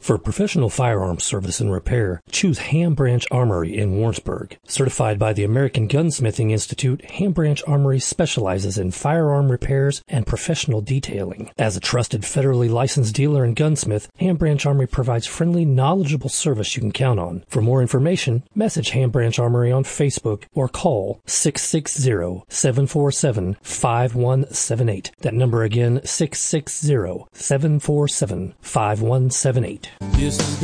For professional firearms service and repair, choose Ham Branch Armory in Warrensburg. Certified by the American Gunsmithing Institute, Ham Branch Armory specializes in firearm repairs and professional detailing. As a trusted federally licensed dealer and gunsmith, Ham Branch Armory provides friendly, knowledgeable service you can count on. For more information, message Ham Branch Armory on Facebook or call 660-747-5178. That number again, 660-747-5178. This is